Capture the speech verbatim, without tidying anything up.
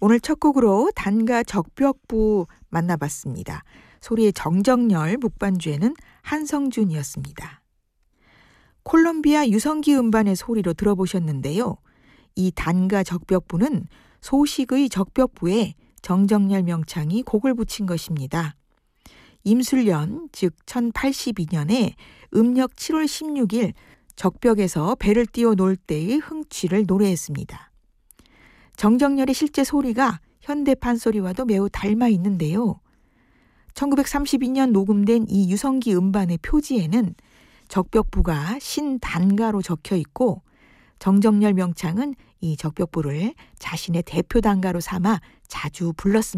오늘 첫 곡으로 단가 적벽부 만나봤습니다. 소리의 정정열, 묵반주에는 한성준이었습니다. 콜롬비아 유성기 음반의 소리로 들어보셨는데요. 이 단가 적벽부는 소식의 적벽부에 정정열 명창이 곡을 붙인 것입니다. 임술년, 즉 천팔십이 년에 음력 칠월 십육일 적벽에서 배를 띄워 놀 때의 흥취를 노래했습니다. 정정열의 실제 소리가 현대 판소리와도 매우 닮아 있는데요. 천구백삼십이 년 녹음된 이 유성기 음반의 표지에는 적벽부가 신단가로 적혀 있고 정정열 명창은 이 적벽부를 자신의 대표 단가로 삼아 자주 불렀습니다.